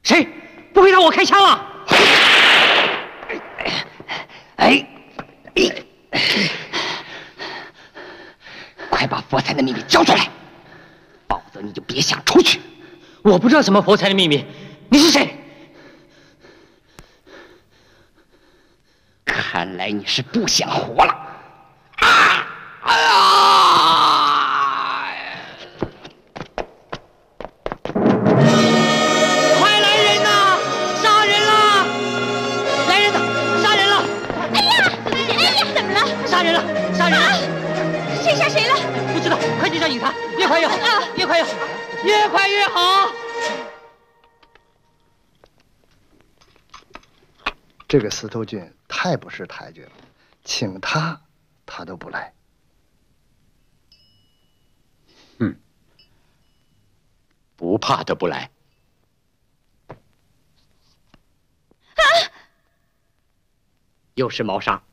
谁？不会让我开枪了？ 快把佛财的秘密交出来，否则你就别想出去。 我不知道什么佛财的秘密，你是谁？ 看来你是不想活了。 快来人呐！杀人了！来人呐！杀人了！ 哎呀，怎么了？ 杀人了！杀人了！ 谁杀谁了？ 不知道，快去叫警察，越快越好，越快越好，越快越好。 这个司徒俊太不识抬举了，请他都不来。 不怕他不来。又是谋杀，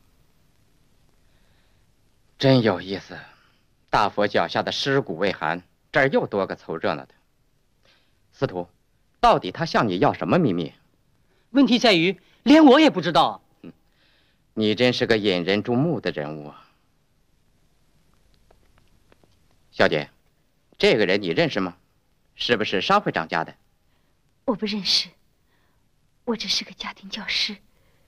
真有意思。大佛脚下的尸骨未寒，这儿又多个凑热闹的。司徒，到底他向你要什么秘密？ 问题在于，连我也不知道。 你真是个引人注目的人物啊。小姐，这个人你认识吗？是不是沙会长家的？ 我不认识，我只是个家庭教师。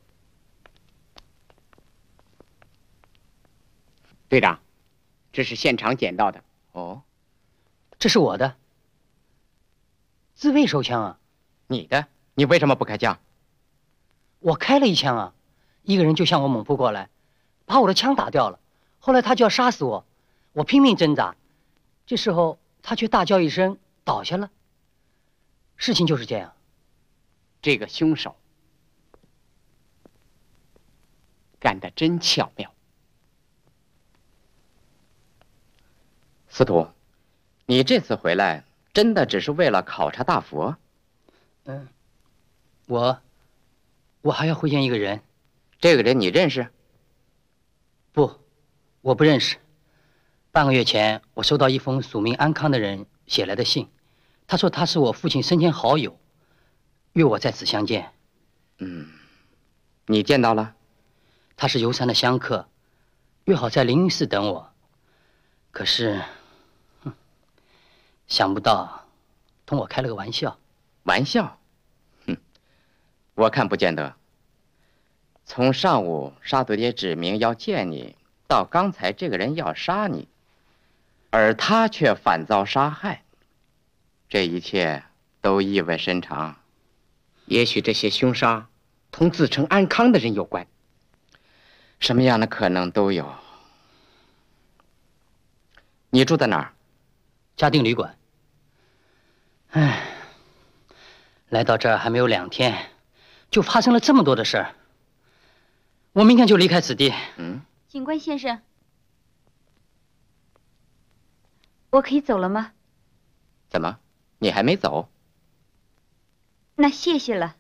队长，这是现场捡到的。 哦， 这是我的自卫手枪啊！ 你的？你为什么不开枪？ 我开了一枪啊！一个人就向我猛扑过来，把我的枪打掉了。后来他就要杀死我，我拼命挣扎，这时候他却大叫一声倒下了。事情就是这样。 这个凶手干得真巧妙。 司徒，你这次回来真的只是为了考察大佛？ 我还要会见一个人。 这个人你认识？ 不，我不认识。半个月前，我收到一封署名安康的人写来的信，他说他是我父亲生前好友，约我在此相见。 你见到了？ 他是游山的香客，约好在灵云寺等我。可是，想不到同我开了个玩笑。 玩笑？我看不见得。从上午沙祖爹指明要见你，到刚才这个人要杀你，而他却反遭杀害，这一切都意味深长。 也许这些凶杀同自称安康的人有关。 什么样的可能都有。你住在哪儿？ 嘉定旅馆。来到这儿还没有2天，就发生了这么多的事儿。我明天就离开此地。 警官先生，我可以走了吗？ 怎么，你还没走？ 那谢谢了。